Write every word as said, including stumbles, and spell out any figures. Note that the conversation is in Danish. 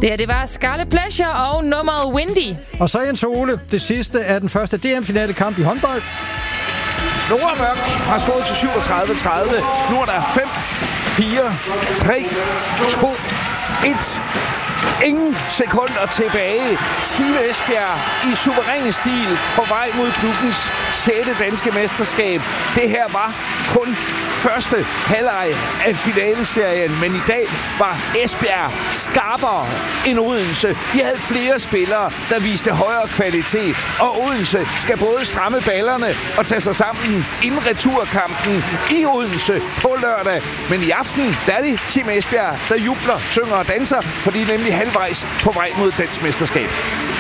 Det her, det var Scarlet Pleasure og nummeret Windy. Og så Jens Ole. Det sidste er den første D M-finale kamp i håndbold. Nora Mørk har skåret til syvogtredive tredive. Nu er der fem, fire, tre, to, et. Ingen sekunder tilbage. Team Esbjerg i suveræn stil på vej mod klubbens sjette danske mesterskab. Det her var kun første halvleg af finaleserien, men i dag var Esbjerg skarpere end Odense. De havde flere spillere, der viste højere kvalitet, og Odense skal både stramme ballerne og tage sig sammen inden returkampen i Odense på lørdag. Men i aften, der er det Team Esbjerg, der jubler, synger og danser, fordi de nemlig halvvejs på vej mod dansk mesterskab.